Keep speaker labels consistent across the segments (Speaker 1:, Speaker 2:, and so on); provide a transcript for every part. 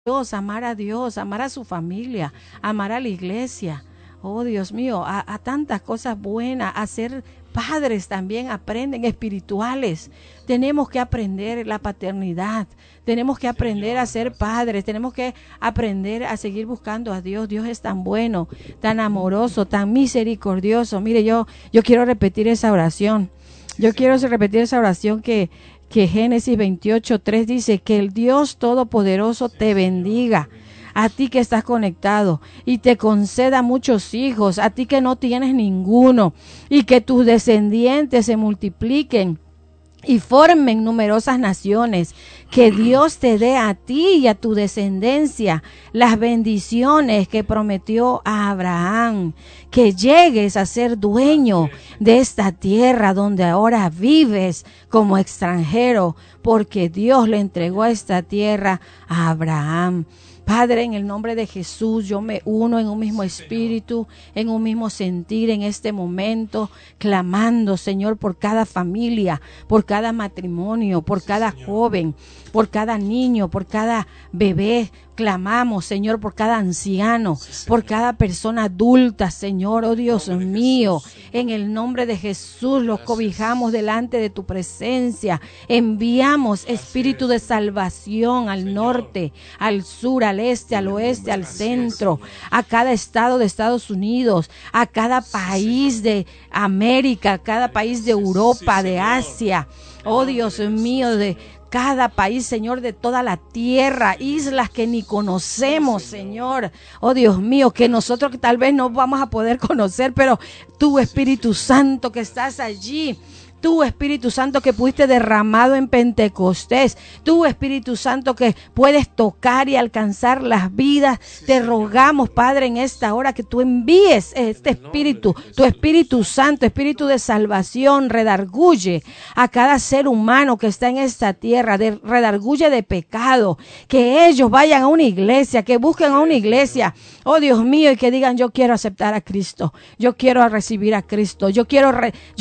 Speaker 1: amar a Dios, amar a su familia, amar a la iglesia. Oh Dios mío, a tantas cosas buenas, a ser padres también aprenden espirituales. Tenemos que aprender la paternidad, tenemos que aprender a ser padres, tenemos que aprender a seguir buscando a Dios. Dios es tan bueno, tan amoroso, tan misericordioso. Mire, yo quiero repetir esa oración. Yo quiero repetir esa oración que Génesis 28:3 dice: que el Dios Todopoderoso te bendiga, a ti que estás conectado, y te conceda muchos hijos, a ti que no tienes ninguno, y que tus descendientes se multipliquen y formen numerosas naciones. Que Dios te dé a ti y a tu descendencia las bendiciones que prometió a Abraham. Que llegues a ser dueño de esta tierra donde ahora vives como extranjero, porque Dios le entregó esta tierra a Abraham. Padre, en el nombre de Jesús, yo me uno en un mismo espíritu, en un mismo sentir en este momento, clamando, Señor, por cada familia, por cada matrimonio, por cada joven, por cada niño, por cada bebé. Clamamos, Señor, por cada anciano, por cada persona adulta, Señor, oh Dios mío. En el nombre de Jesús los cobijamos delante de tu presencia. Enviamos espíritu de salvación al norte, al sur, al este, al oeste, al centro, a cada estado de Estados Unidos, a cada país de América, a cada país de Europa, de Asia. Oh Dios mío, de cada país, Señor, de toda la tierra, islas que ni conocemos, Señor. Oh Dios mío, que nosotros que tal vez no vamos a poder conocer, pero tu Espíritu Santo que estás allí, tu Espíritu Santo que fuiste derramado en Pentecostés, tu Espíritu Santo que puedes tocar y alcanzar las vidas, te rogamos, Padre, en esta hora que tú envíes este Espíritu, tu Espíritu Santo, Espíritu de salvación, redarguye a cada ser humano que está en esta tierra, redarguye de pecado, que ellos vayan a una iglesia, que busquen a una iglesia, oh Dios mío, y que digan: yo quiero aceptar a Cristo, yo quiero recibir a Cristo, yo quiero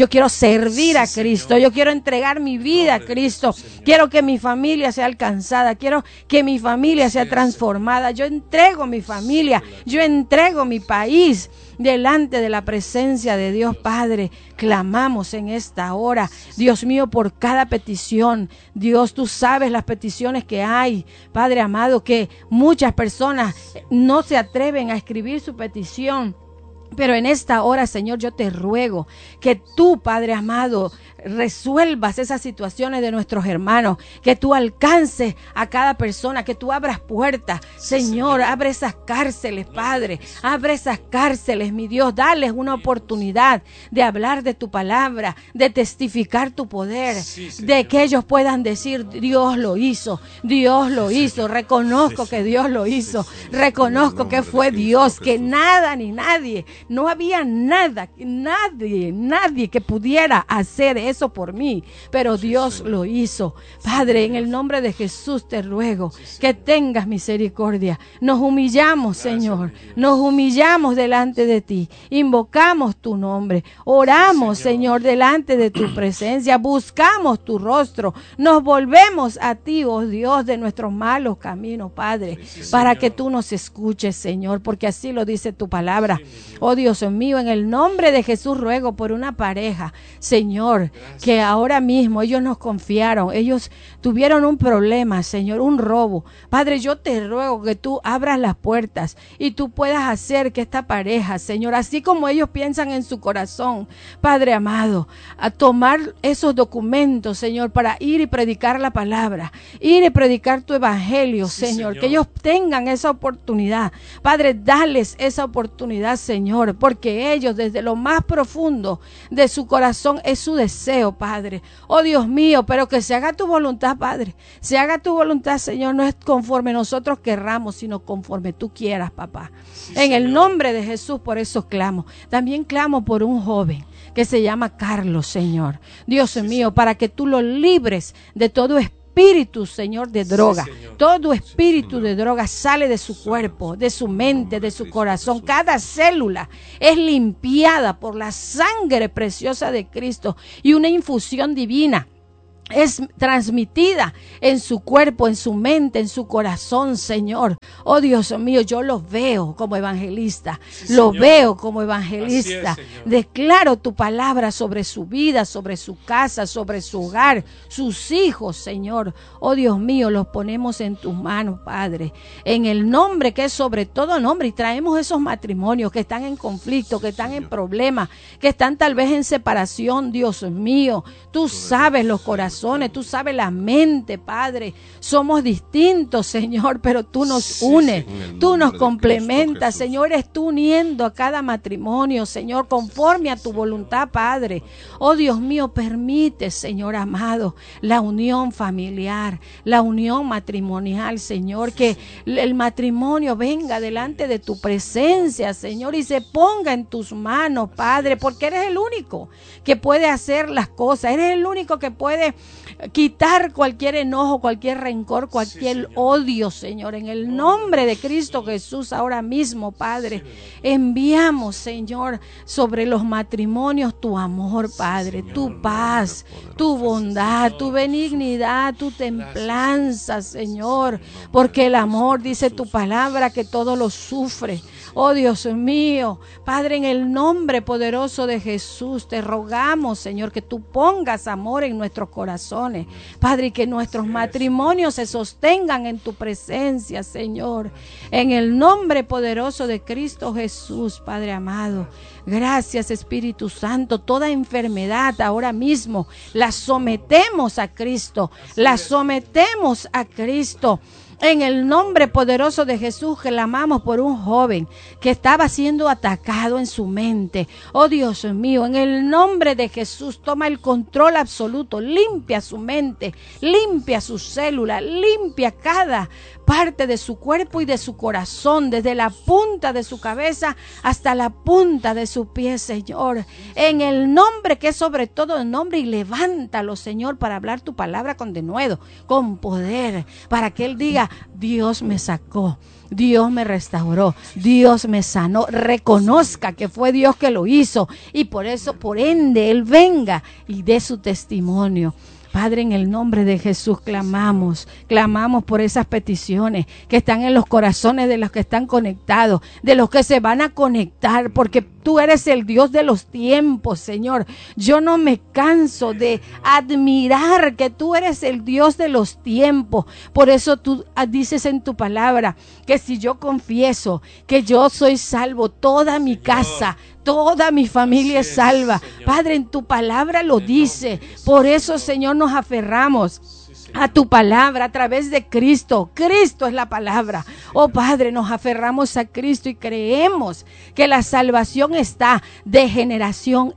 Speaker 1: servir a Cristo, yo quiero entregar mi vida a Cristo, quiero que mi familia sea alcanzada, quiero que mi familia sea transformada. Yo entrego mi familia, yo entrego mi país delante de la presencia de Dios. Padre, clamamos en esta hora, Dios mío, por cada petición. Dios, tú sabes las peticiones que hay, Padre amado, que muchas personas no se atreven a escribir su petición. Pero en esta hora, Señor, yo te ruego que tú, Padre amado, resuelvas esas situaciones de nuestros hermanos, que tú alcances a cada persona, que tú abras puertas, Señor, abre esas cárceles, Padre, abre esas cárceles, mi Dios, dales una oportunidad de hablar de tu palabra, de testificar tu poder, de que ellos puedan decir: Dios lo hizo, reconozco que Dios lo hizo, reconozco que fue Dios, que nada ni nadie, no había nadie que pudiera hacer eso por mí, pero Dios lo hizo. Padre, en el nombre de Jesús te ruego que tengas misericordia. Nos humillamos, Señor, nos humillamos delante de ti, invocamos tu nombre, oramos, Señor, delante de tu presencia, buscamos tu rostro, nos volvemos a ti, oh Dios, de nuestros malos caminos, Padre, para que tú nos escuches, Señor, porque así lo dice tu palabra. Oh Dios mío, en el nombre de Jesús ruego por una pareja, Señor, que ahora mismo ellos nos confiaron, ellos tuvieron un problema, Señor, un robo. Padre, yo te ruego que tú abras las puertas y tú puedas hacer que esta pareja, Señor, así como ellos piensan en su corazón, Padre amado, a tomar esos documentos, Señor, para ir y predicar la palabra, ir y predicar tu evangelio, Señor, que ellos tengan esa oportunidad. Padre, dales esa oportunidad, Señor, porque ellos desde lo más profundo de su corazón es su deseo, Padre. Oh Dios mío, pero que se haga tu voluntad, Padre. Se haga tu voluntad, Señor, no es conforme nosotros querramos, sino conforme tú quieras, papá. En el nombre de Jesús, por eso clamo. También clamo por un joven que se llama Carlos, Señor. Dios mío, para que tú lo libres de todo espíritu, Señor, de droga. Todo espíritu de droga sale de su cuerpo, de su mente, de su corazón. Cada célula es limpiada por la sangre preciosa de Cristo y una infusión divina es transmitida en su cuerpo, en su mente, en su corazón, Señor. Oh Dios mío, yo lo veo como evangelista,
Speaker 2: Sí,
Speaker 1: lo
Speaker 2: Señor.
Speaker 1: veo como evangelista.
Speaker 2: Así es, Señor.
Speaker 1: Declaro tu palabra sobre su vida, sobre su casa, sobre su hogar, sus hijos, Señor. Oh Dios mío, los ponemos en tus manos, Padre, en el nombre que es sobre todo nombre, y traemos esos matrimonios que están en conflicto, que están en problemas, que están tal vez en separación. Dios mío, tú sabes los corazones, tú sabes la mente, Padre. Somos distintos, Señor, pero tú nos
Speaker 2: Sí,
Speaker 1: unes,
Speaker 2: Señor.
Speaker 1: tú nos
Speaker 3: de
Speaker 1: complementas,
Speaker 3: Cristo Jesús.
Speaker 1: Señor. Eres tú uniendo a cada matrimonio, Señor, conforme a tu voluntad, Padre. Oh Dios mío, permite, Señor amado, la unión familiar, la unión matrimonial, Señor, que el matrimonio venga delante de tu presencia, Señor, y se ponga en tus manos, Padre, porque eres el único que puede hacer las cosas, eres el único que puede quitar cualquier enojo, cualquier rencor, cualquier
Speaker 2: Señor.
Speaker 1: odio, Señor. En el nombre de Cristo Jesús, ahora mismo, Padre, enviamos, Señor, sobre los matrimonios tu amor, Padre, tu paz, tu bondad, tu benignidad, tu templanza, Señor, porque el amor, dice tu palabra, que todo lo sufre. Oh Dios mío, Padre, en el nombre poderoso de Jesús, te rogamos, Señor, que tú pongas amor en nuestros corazones, Padre, y que nuestros matrimonios se sostengan en tu presencia, Señor, en el nombre poderoso de Cristo Jesús, Padre amado. Gracias, Espíritu Santo. Toda enfermedad ahora mismo la sometemos a Cristo, la sometemos a Cristo. En el nombre poderoso de Jesús, clamamos por un joven que estaba siendo atacado en su mente. Oh Dios mío, en el nombre de Jesús, toma el control absoluto, limpia su mente, limpia sus células, limpia cada parte de su cuerpo y de su corazón, desde la punta de su cabeza hasta la punta de su pie, Señor. En el nombre que es sobre todo el nombre, y levántalo, Señor, para hablar tu palabra con denuedo, con poder, para que él diga: Dios me sacó, Dios me restauró, Dios me sanó. Reconozca que fue Dios que lo hizo, y por eso, por ende, él venga y dé su testimonio. Padre, en el nombre de Jesús clamamos por esas peticiones que están en los corazones de los que están conectados, de los que se van a conectar, porque tú eres el Dios de los tiempos, Señor. Yo no me canso de admirar que tú eres el Dios de los tiempos. Por eso tú dices en tu palabra que si yo confieso que yo soy salvo, toda mi casa, toda mi familia es salva.
Speaker 2: Señor.
Speaker 1: Padre, en tu palabra lo dice. Por eso, Señor, nos aferramos a tu palabra a través de Cristo. Cristo es la palabra. Oh Padre, nos aferramos a Cristo y creemos que la salvación está de generación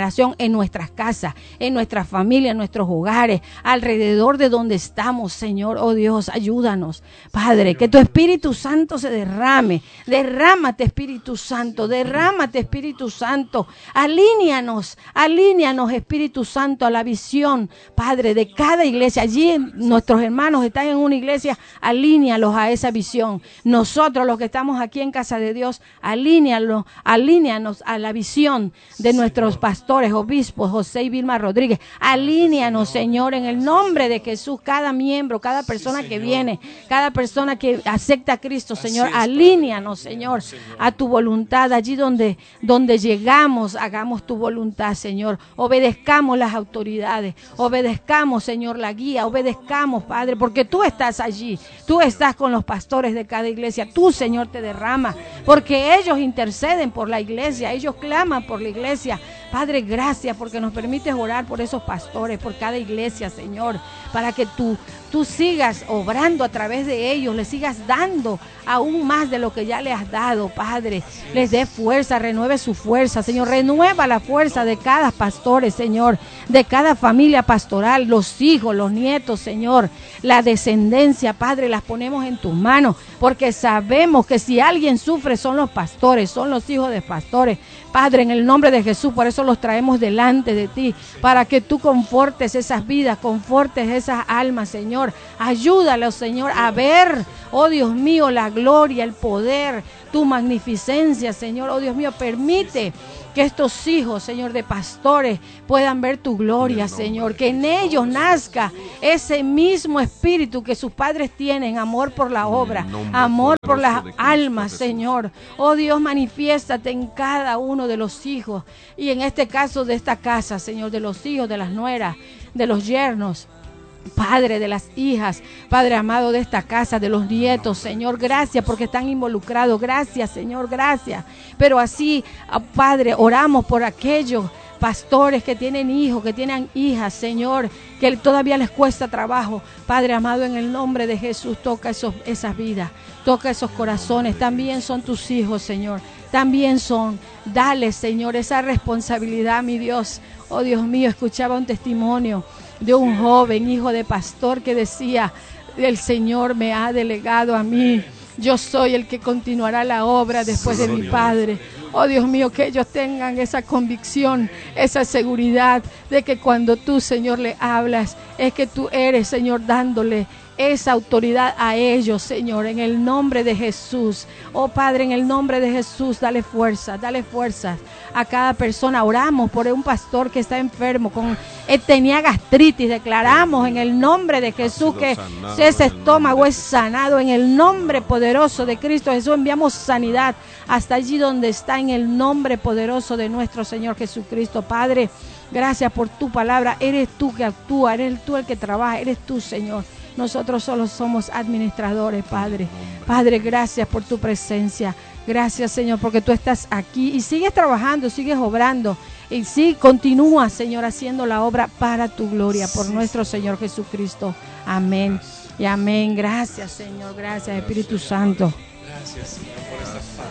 Speaker 1: en nuestras casas, en nuestras familias, en nuestros hogares, alrededor de donde estamos, Señor. Oh Dios, ayúdanos, Padre, que tu Espíritu Santo se derrame. Derrámate, Espíritu Santo, derrámate, Espíritu Santo. Alíneanos, Espíritu Santo, a la visión, Padre, de cada iglesia. Allí nuestros hermanos están en una iglesia, alínealos a esa visión. Nosotros, los que estamos aquí en Casa de Dios, alíneanos a la visión de nuestros pastores, obispos, José y Vilma Rodríguez. Alíneanos, Señor, en el nombre de Jesús, cada miembro, cada persona que viene, cada persona que acepta a Cristo, Señor, alíneanos, Señor, a tu voluntad. Allí donde llegamos, hagamos tu voluntad, Señor. Obedezcamos las autoridades, obedezcamos, Señor, la guía, obedezcamos, Padre, porque tú estás allí, tú estás con los pastores de cada iglesia, tú, Señor, te derramas, porque ellos interceden por la iglesia, ellos claman por la iglesia. Padre, gracias porque nos permites orar por esos pastores, por cada iglesia, Señor, para que tú sigas obrando a través de ellos, les sigas dando aún más de lo que ya le has dado, Padre. Les dé fuerza, renueve su fuerza, Señor. Renueva la fuerza de cada pastor, Señor, de cada familia pastoral, los hijos, los nietos, Señor, la descendencia, Padre, las ponemos en tus manos, porque sabemos que si alguien sufre son los pastores, son los hijos de pastores. Padre, en el nombre de Jesús, por eso los traemos delante de ti, para que tú confortes esas vidas, confortes esas almas, Señor. Ayúdalos, Señor, a ver, Oh Dios mío, la gloria, el poder, tu magnificencia, Señor. Oh Dios mío, permite que estos hijos, Señor, de pastores puedan ver tu gloria, Señor. Que en ellos nazca ese mismo espíritu que sus padres tienen, amor por la obra, amor por las almas, Señor. Oh Dios, manifiéstate en cada uno de los hijos y en este caso de esta casa, Señor, de los hijos, de las nueras, de los yernos. Padre, de las hijas, Padre amado de esta casa, de los nietos, Señor, gracias porque están involucrados, gracias, Señor, gracias. Pero así, Padre, oramos por aquellos pastores que tienen hijos, que tienen hijas, Señor, que todavía les cuesta trabajo. Padre amado, en el nombre de Jesús, toca esas vidas, toca esos corazones, también son tus hijos, Señor, también son. Dale, Señor, esa responsabilidad, mi Dios. Oh Dios mío, escuchaba un testimonio de un joven hijo de pastor que decía: el Señor me ha delegado a mí, yo soy el que continuará la obra después de mi padre. Oh Dios mío, que ellos tengan esa convicción, esa seguridad de que cuando tú, Señor, le hablas, es que tú eres, Señor, dándole esa autoridad a ellos, Señor, en el nombre de Jesús. Oh Padre, en el nombre de Jesús, dale fuerza a cada persona. Oramos por un pastor que está enfermo, tenía gastritis. Declaramos en el nombre de Jesús que ese estómago es sanado en el nombre poderoso de Cristo Jesús. Enviamos sanidad hasta allí donde está, en el nombre poderoso de nuestro Señor Jesucristo. Padre, gracias por tu palabra. Eres tú que actúa, eres tú el que trabaja, eres tú, Señor. Nosotros solo somos administradores, Padre. Padre, gracias por tu presencia. Gracias, Señor, porque tú estás aquí y sigues trabajando, sigues obrando. Y sí, continúa, Señor, haciendo la obra para tu gloria, por nuestro Señor Jesucristo. Amén y amén. Gracias, Señor. Gracias, Espíritu Santo.
Speaker 2: Gracias, Señor, por esta